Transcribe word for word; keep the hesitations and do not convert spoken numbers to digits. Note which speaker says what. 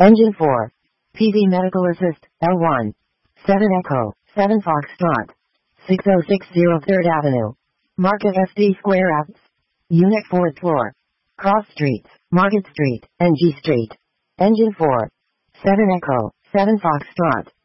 Speaker 1: Engine four. P V Medical Assist, L one. seven Echo, seven Foxtrot. six oh six oh third Avenue. Market S D Square Ave. Unit fourth floor. Cross Streets, Market Street, N G Street. Engine four. seven Echo, seven Foxtrot.